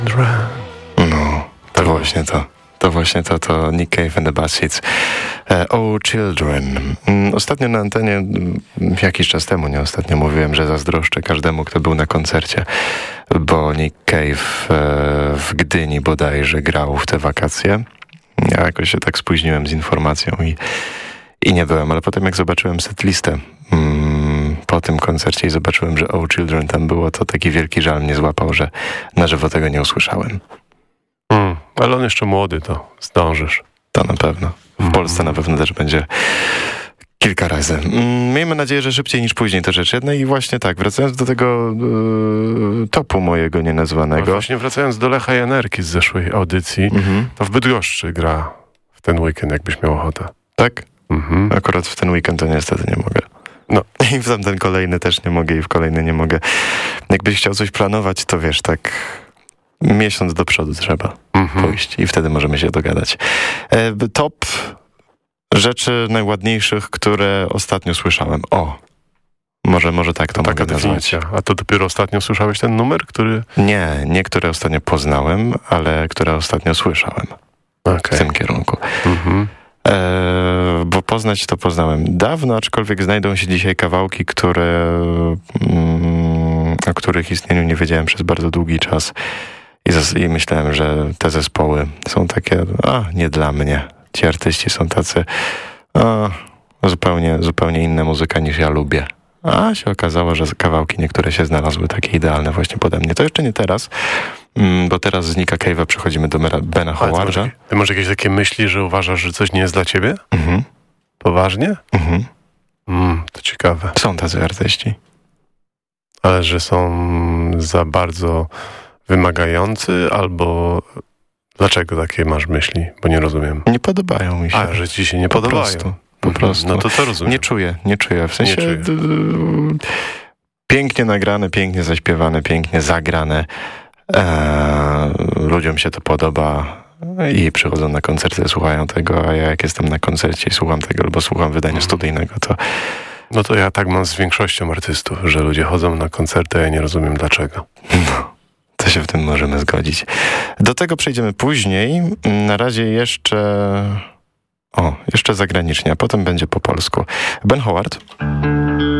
No, to właśnie to. To Nick Cave and the Bad Seeds. Oh Children. Ostatnio na antenie, jakiś czas temu, nie ostatnio, mówiłem, że zazdroszczę każdemu, kto był na koncercie, bo Nick Cave w Gdyni bodajże grał w te wakacje. Ja jakoś się tak spóźniłem z informacją i nie byłem, ale potem jak zobaczyłem setlistę po tym koncercie i zobaczyłem, że Oh Children tam było, to taki wielki żal mnie złapał, że na żywo tego nie usłyszałem. Ale on jeszcze młody, to zdążysz. To na pewno. W Polsce na pewno też będzie kilka razy. Miejmy nadzieję, że szybciej niż później to rzecz jedna. I właśnie tak, wracając do tego topu mojego nienazwanego. No właśnie wracając do Lecha Janerki z zeszłej audycji, to w Bydgoszczy gra w ten weekend, jakbyś miał ochotę. Tak? Akurat w ten weekend to niestety nie mogę. No i w tamten kolejny też nie mogę i w kolejny nie mogę. Jakbyś chciał coś planować, to wiesz, tak miesiąc do przodu trzeba pójść i wtedy możemy się dogadać. Top rzeczy najładniejszych, które ostatnio słyszałem. Może tak to mogę nazwać. A to dopiero ostatnio słyszałeś ten numer, który... Nie, które ostatnio poznałem, ale które ostatnio słyszałem. W tym kierunku. Bo poznać to poznałem dawno, aczkolwiek znajdą się dzisiaj kawałki, o których istnieniu nie wiedziałem przez bardzo długi czas i myślałem, że te zespoły są takie, nie dla mnie. Ci artyści są tacy, zupełnie inna muzyka niż ja lubię. A się okazało, że kawałki niektóre się znalazły takie idealne właśnie pode mnie. To jeszcze nie teraz, bo teraz z Nicka Cave'a przechodzimy do Bena Howarda. Ty masz jakieś takie myśli, że uważasz, że coś nie jest dla ciebie? Poważnie? To ciekawe. Są tacy artyści. Ale że są za bardzo wymagający, albo dlaczego takie masz myśli? Bo nie rozumiem. Nie podobają mi się. Że ci się nie podobają. Po prostu. No to co rozumiem? Nie czuję. W sensie pięknie nagrane, pięknie zaśpiewane, pięknie zagrane. Ludziom się to podoba i przychodzą na koncerty, słuchają tego, a ja jak jestem na koncercie i słucham tego, albo słucham wydania studyjnego, to... No to ja tak mam z większością artystów, że ludzie chodzą na koncerty, a ja nie rozumiem dlaczego. No, to się w tym możemy zgodzić. Do tego przejdziemy później. Na razie jeszcze zagranicznie, a potem będzie po polsku. Ben Howard.